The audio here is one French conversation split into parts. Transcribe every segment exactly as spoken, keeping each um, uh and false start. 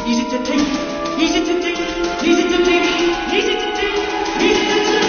easy to take, easy to take, easy to take, easy to take, easy to take.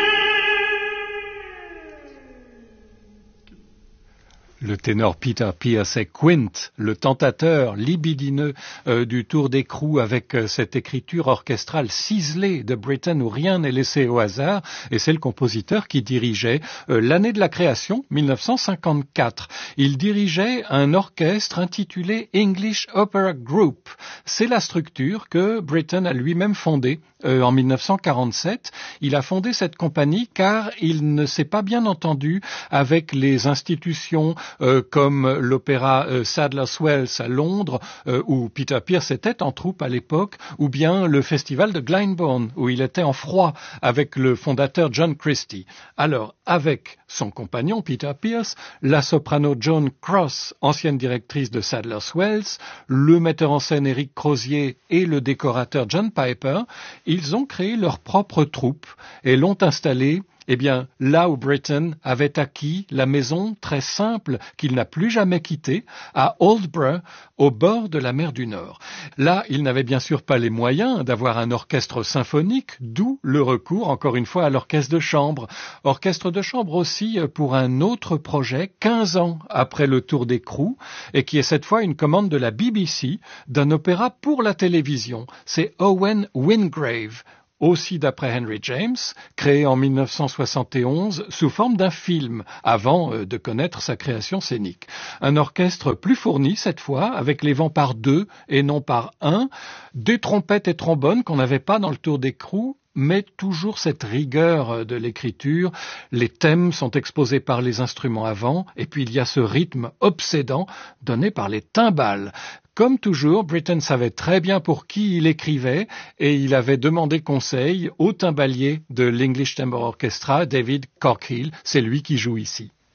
Le ténor Peter Pierce est Quint, le tentateur libidineux euh, du Tour d'écrou avec euh, cette écriture orchestrale ciselée de Britten où rien n'est laissé au hasard, et c'est le compositeur qui dirigeait euh, l'année de la création, dix-neuf cent cinquante-quatre. Il dirigeait un orchestre intitulé English Opera Group. C'est la structure que Britten a lui-même fondée euh, en dix-neuf cent quarante-sept. Il a fondé cette compagnie car il ne s'est pas bien entendu avec les institutions Euh, comme l'opéra euh, Sadler's Wells à Londres, euh, où Peter Pierce était en troupe à l'époque, ou bien le festival de Glyndebourne, où il était en froid avec le fondateur John Christie. Alors, avec son compagnon Peter Pierce, la soprano Joan Cross, ancienne directrice de Sadler's Wells, le metteur en scène Eric Crozier et le décorateur John Piper, ils ont créé leur propre troupe et l'ont installée eh bien, là où Britten avait acquis la maison très simple qu'il n'a plus jamais quittée, à Aldborough, au bord de la mer du Nord. Là, il n'avait bien sûr pas les moyens d'avoir un orchestre symphonique, d'où le recours, encore une fois, à l'orchestre de chambre. Orchestre de chambre aussi pour un autre projet, quinze ans après le Tour d'écrou, et qui est cette fois une commande de la B B C d'un opéra pour la télévision. C'est Owen Wingrave, aussi d'après Henry James, créé en dix-neuf cent soixante et onze sous forme d'un film, avant euh, de connaître sa création scénique. Un orchestre plus fourni cette fois, avec les vents par deux et non par un, des trompettes et trombones qu'on n'avait pas dans le Tour d'écrou, mais toujours cette rigueur de l'écriture. Les thèmes sont exposés par les instruments avant, et puis il y a ce rythme obsédant donné par les timbales. Comme toujours, Britten savait très bien pour qui il écrivait et il avait demandé conseil au timbalier de l'English Chamber Orchestra, David Cockhill. C'est lui qui joue ici.